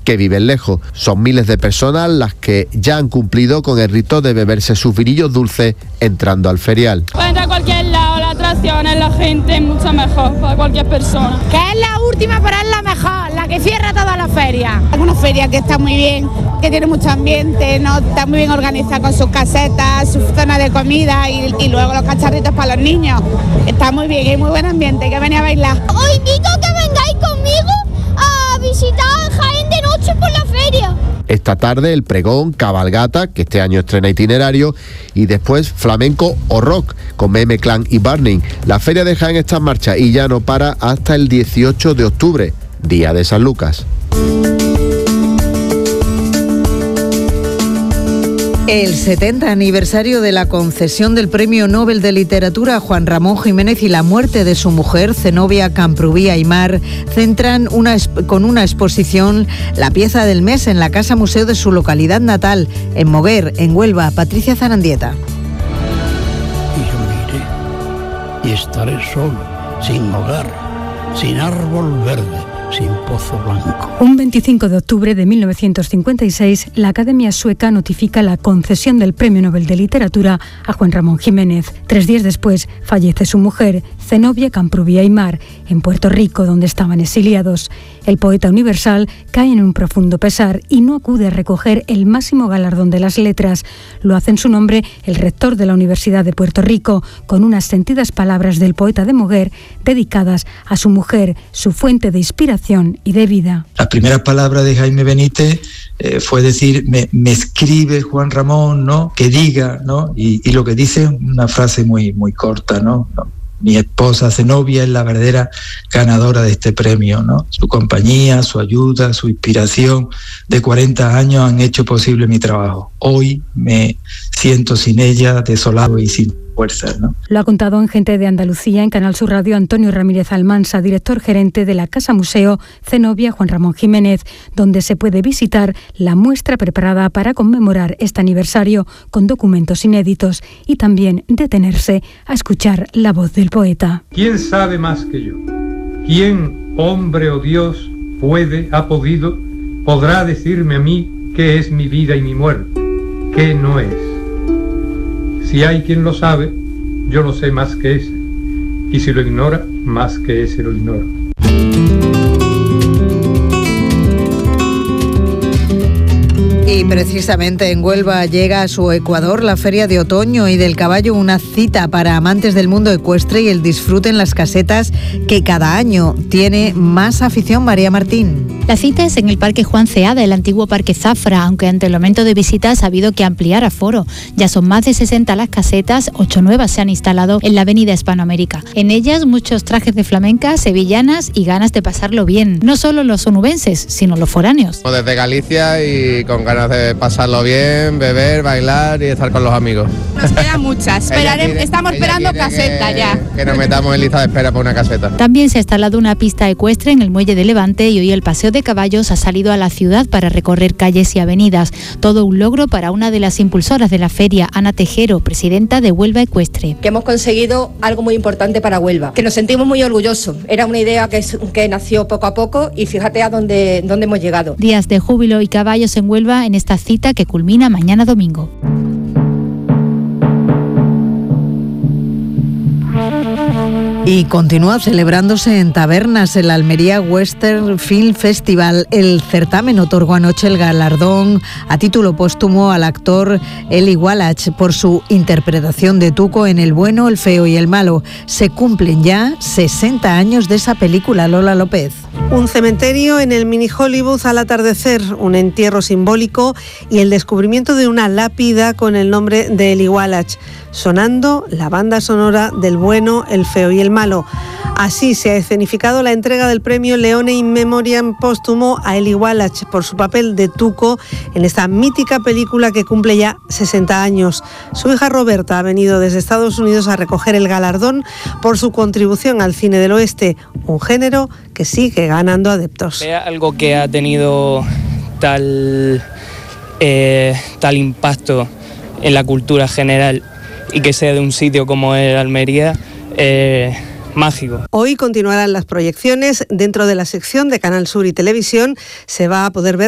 que viven lejos. Son miles de personas las que ya han cumplido con el rito de beberse sus virillos dulces entrando al ferial. Puede entrar a cualquier lado, la atracción es la gente mucho mejor para cualquier persona. Que es la última, pero es la mejor, la que cierra toda la feria. Es una feria que está muy bien, que tiene mucho ambiente, ¿no? Está muy bien organizada con sus casetas, su zona de comida y luego los cacharritos para los niños. Está muy bien, hay muy buen ambiente, que venía a bailar. Os invito a que vengáis conmigo a visitar Jaén de noche por la feria. Esta tarde el pregón, cabalgata, que este año estrena itinerario, y después flamenco o rock con Meme Clan y Burning. La feria de Jaén está en marcha y ya no para hasta el 18 de octubre, día de San Lucas. El 70 aniversario de la concesión del Premio Nobel de Literatura a Juan Ramón Jiménez y la muerte de su mujer, Zenobia Camprubí Aymar, centran con una exposición la pieza del mes en la Casa Museo de su localidad natal, en Moguer, en Huelva. Patricia Zarandieta. Y yo me iré y estaré solo, sin hogar, sin árbol verde, sin pozo blanco. Un 25 de octubre de 1956, la Academia Sueca notifica la concesión del Premio Nobel de Literatura a Juan Ramón Jiménez. 3 días después, fallece su mujer, Zenobia Camprubí Aymar, en Puerto Rico, donde estaban exiliados. El poeta universal cae en un profundo pesar y no acude a recoger el máximo galardón de las letras. Lo hace en su nombre el rector de la Universidad de Puerto Rico, con unas sentidas palabras del poeta de Moguer dedicadas a su mujer, su fuente de inspiración y de vida. La primera palabra de Jaime Benítez fue decir, me escribe Juan Ramón, ¿no? Que diga, ¿no? Y lo que dice es una frase muy, muy corta, ¿no? Mi esposa Zenobia es la verdadera ganadora de este premio, ¿no? Su compañía, su ayuda, su inspiración de 40 años han hecho posible mi trabajo. Hoy me siento sin ella, desolado y sin fuerzas, ¿no? Lo ha contado en Gente de Andalucía, en Canal Sur Radio, Antonio Ramírez Almansa, director gerente de la Casa Museo Zenobia Juan Ramón Jiménez, donde se puede visitar la muestra preparada para conmemorar este aniversario con documentos inéditos y también detenerse a escuchar la voz del poeta. ¿Quién sabe más que yo? ¿Quién, hombre o Dios, ha podido, podrá decirme a mí qué es mi vida y mi muerte? ¿Qué no es? Si hay quien lo sabe, yo lo sé más que ese. Y si lo ignora, más que ese lo ignora. Y precisamente en Huelva llega a su Ecuador la Feria de Otoño y del Caballo, una cita para amantes del mundo ecuestre y el disfrute en las casetas que cada año tiene más afición. María Martín. La cita es en el Parque Juan Ceada, el antiguo Parque Zafra, aunque ante el aumento de visitas ha habido que ampliar aforo. Ya son más de 60 las casetas, 8 nuevas se han instalado en la avenida Hispanoamérica. En ellas muchos trajes de flamenca, sevillanas y ganas de pasarlo bien. No solo los onubenses, sino los foráneos. Desde Galicia y con ganas de pasarlo bien, beber, bailar y estar con los amigos. Nos quedan muchas. Estamos esperando caseta ya. Que nos metamos en lista de espera para una caseta. También se ha instalado una pista ecuestre en el Muelle de Levante y hoy el paseo de caballos ha salido a la ciudad para recorrer calles y avenidas. Todo un logro para una de las impulsoras de la feria, Ana Tejero, presidenta de Huelva Ecuestre. Que hemos conseguido algo muy importante para Huelva, que nos sentimos muy orgullosos. Era una idea que nació poco a poco y fíjate a dónde hemos llegado. Días de júbilo y caballos en Huelva en esta cita que culmina mañana domingo. Y continúa celebrándose en Tabernas el Almería Western Film Festival. El certamen otorgó anoche el galardón a título póstumo al actor Eli Wallach por su interpretación de Tuco en El bueno, el feo y el malo. Se cumplen ya 60 años de esa película. Lola López. Un cementerio en el mini Hollywood al atardecer, un entierro simbólico y el descubrimiento de una lápida con el nombre de Eli Wallach, sonando la banda sonora del bueno, el feo y el malo. Así se ha escenificado la entrega del premio Leone in Memoriam póstumo a Eli Wallach por su papel de Tuco en esta mítica película que cumple ya 60 años. Su hija Roberta ha venido desde Estados Unidos a recoger el galardón por su contribución al cine del oeste, un género que sigue ganando adeptos. Algo que ha tenido tal impacto en la cultura general y que sea de un sitio como el Almería, mágico. Hoy continuarán las proyecciones. Dentro de la sección de Canal Sur y Televisión se va a poder ver